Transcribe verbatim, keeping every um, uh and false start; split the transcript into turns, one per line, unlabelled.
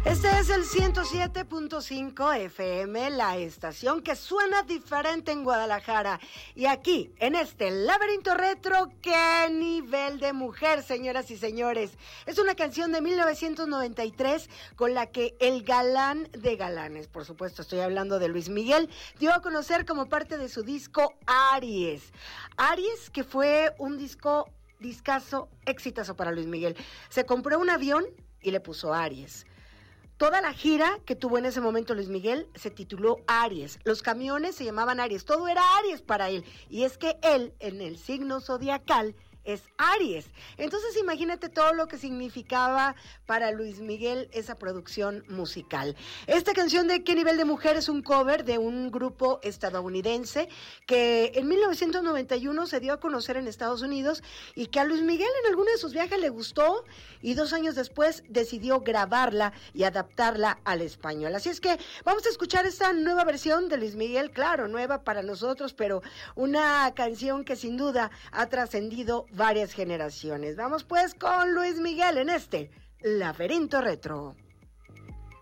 Este es el ciento siete punto cinco F M, la estación que suena diferente en Guadalajara. Y aquí, en este laberinto retro, ¡qué nivel de mujer, señoras y señores! Es una canción de mil novecientos noventa y tres con la que el galán de galanes, por supuesto estoy hablando de Luis Miguel, dio a conocer como parte de su disco Aries. Aries, que fue un disco, discazo, exitazo para Luis Miguel. Se compró un avión y le puso Aries. Toda la gira que tuvo en ese momento Luis Miguel se tituló Aries. Los camiones se llamaban Aries. Todo era Aries para él. Y es que él, en el signo zodiacal, es Aries. Entonces imagínate todo lo que significaba para Luis Miguel esa producción musical. Esta canción de ¿Qué nivel de mujer? Es un cover de un grupo estadounidense que en mil novecientos noventa y uno se dio a conocer en Estados Unidos y que a Luis Miguel en alguno de sus viajes le gustó y dos años después decidió grabarla y adaptarla al español. Así es que vamos a escuchar esta nueva versión de Luis Miguel, claro, nueva para nosotros, pero una canción que sin duda ha trascendido varias generaciones. Vamos pues con Luis Miguel en este laberinto retro.